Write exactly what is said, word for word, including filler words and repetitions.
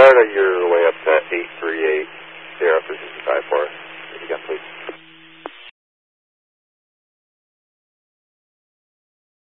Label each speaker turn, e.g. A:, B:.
A: start of your way up to eight three eight, zero for sixty-five for us. If you got, please.